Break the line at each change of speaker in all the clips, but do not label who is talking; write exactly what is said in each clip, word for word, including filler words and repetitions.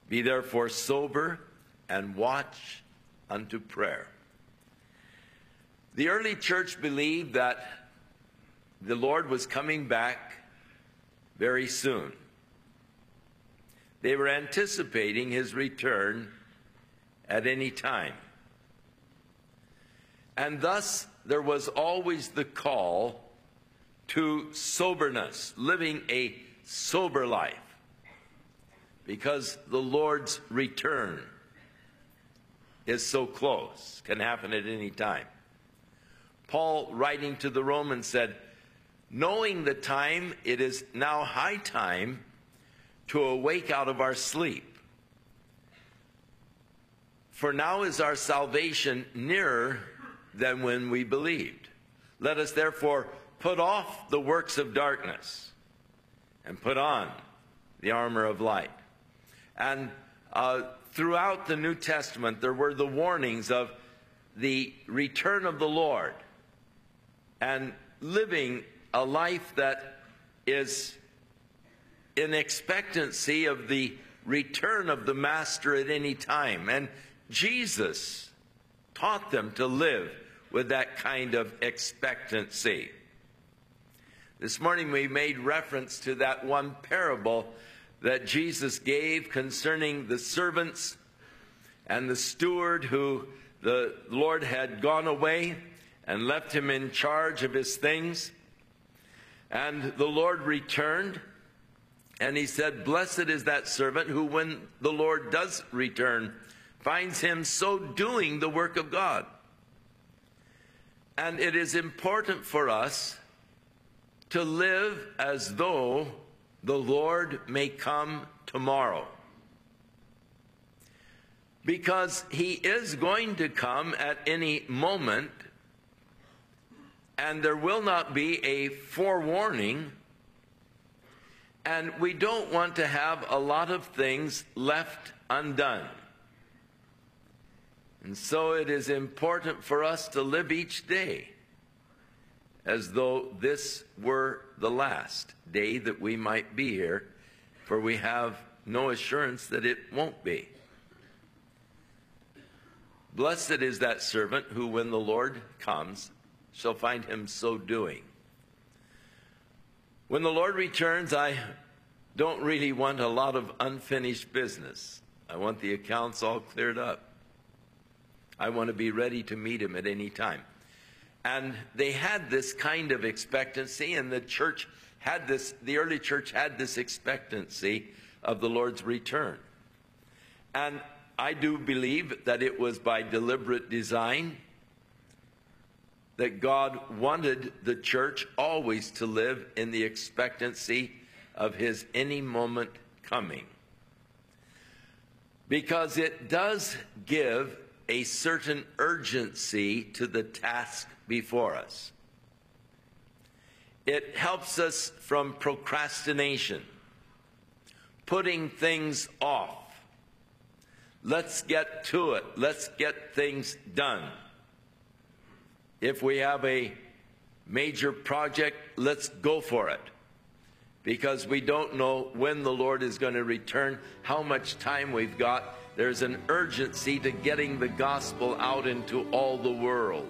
Be therefore sober and watch unto prayer. The early church believed that the Lord was coming back very soon. They were anticipating his return at any time. And thus, there was always the call to soberness, living a sober life, because the Lord's return is so close, can happen at any time. Paul, writing to the Romans, said, knowing the time, it is now high time to awake out of our sleep. For now is our salvation nearer than when we believed. Let us therefore put off the works of darkness and put on the armor of light. And uh, throughout the New Testament, there were the warnings of the return of the Lord and living a life that is in expectancy of the return of the Master at any time. And Jesus taught them to live with that kind of expectancy. This morning we made reference to that one parable that Jesus gave concerning the servants and the steward who the Lord had gone away and left him in charge of his things. And the Lord returned, and he said, blessed is that servant who, when the Lord does return, finds him so doing the work of God. And it is important for us to live as though the Lord may come tomorrow, because he is going to come at any moment, and there will not be a forewarning, and we don't want to have a lot of things left undone. And so it is important for us to live each day as though this were the last day that we might be here, for we have no assurance that it won't be. Blessed is that servant who, when the Lord comes, shall find him so doing. When the Lord returns, I don't really want a lot of unfinished business. I want the accounts all cleared up. I want to be ready to meet him at any time. And they had this kind of expectancy, and the church had this, the early church had this expectancy of the Lord's return. And I do believe that it was by deliberate design that God wanted the church always to live in the expectancy of his any moment coming. Because it does give a certain urgency to the task before us. It helps us from procrastination, putting things off. Let's get to it. Let's get things done. If we have a major project, let's go for it, because we don't know when the Lord is going to return, how much time we've got. There's an urgency to getting the gospel out into all the world.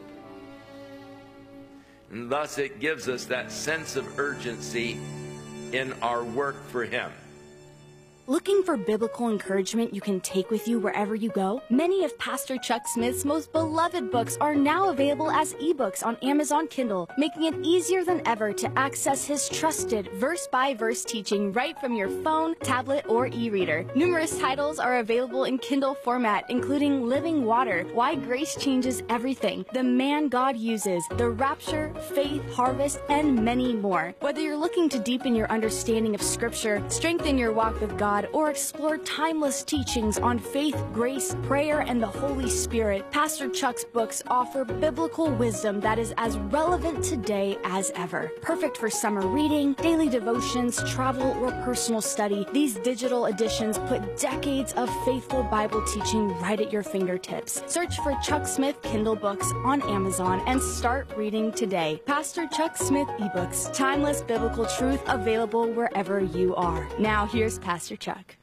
And thus it gives us that sense of urgency in our work for him.
Looking for biblical encouragement you can take with you wherever you go? Many of Pastor Chuck Smith's most beloved books are now available as ebooks on Amazon Kindle, making it easier than ever to access his trusted verse-by-verse teaching right from your phone, tablet, or e-reader. Numerous titles are available in Kindle format, including Living Water, Why Grace Changes Everything, The Man God Uses, The Rapture, Faith, Harvest, and many more. Whether you're looking to deepen your understanding of Scripture, strengthen your walk with God, or explore timeless teachings on faith, grace, prayer, and the Holy Spirit, Pastor Chuck's books offer biblical wisdom that is as relevant today as ever. Perfect for summer reading, daily devotions, travel, or personal study, these digital editions put decades of faithful Bible teaching right at your fingertips. Search for Chuck Smith Kindle books on Amazon and start reading today. Pastor Chuck Smith eBooks, timeless biblical truth available wherever you are. Now here's Pastor Chuck.